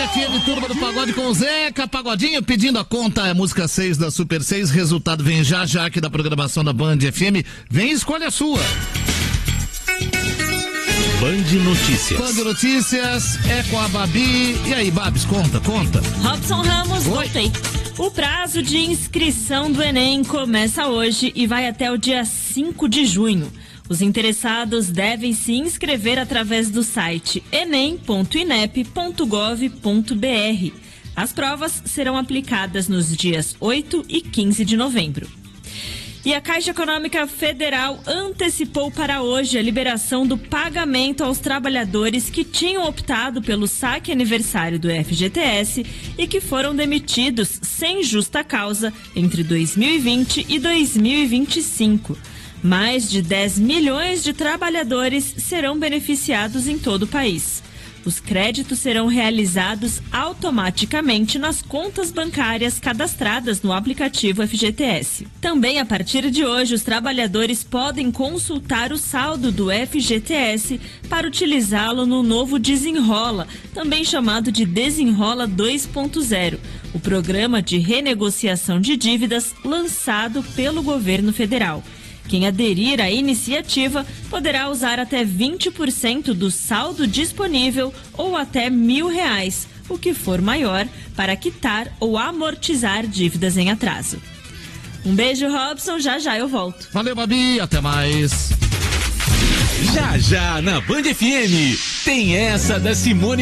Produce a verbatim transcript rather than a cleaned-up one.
F M, turma do Pagode com o Zeca Pagodinho, pedindo a conta, é música seis da Super seis, resultado vem já já aqui da programação da Band F M, vem e escolhe a sua. Band Notícias. Band Notícias, é com a Babi. E aí, Babs, conta, conta. Robson Ramos, Oi. voltei. O prazo de inscrição do Enem começa hoje e vai até o dia cinco de junho. Os interessados devem se inscrever através do site enem ponto inep ponto gov ponto br. As provas serão aplicadas nos dias oito e quinze de novembro. E a Caixa Econômica Federal antecipou para hoje a liberação do pagamento aos trabalhadores que tinham optado pelo saque aniversário do F G T S e que foram demitidos sem justa causa entre dois mil e vinte e dois mil e vinte e cinco. Mais de dez milhões de trabalhadores serão beneficiados em todo o país. Os créditos serão realizados automaticamente nas contas bancárias cadastradas no aplicativo F G T S. Também, a partir de hoje, os trabalhadores podem consultar o saldo do F G T S para utilizá-lo no novo Desenrola, também chamado de Desenrola dois ponto zero, o programa de renegociação de dívidas lançado pelo governo federal. Quem aderir à iniciativa poderá usar até vinte por cento do saldo disponível ou até mil reais, o que for maior, para quitar ou amortizar dívidas em atraso. Um beijo, Robson. Já já eu volto. Valeu, Babi. Até mais. Já já na Band F M tem essa da Simone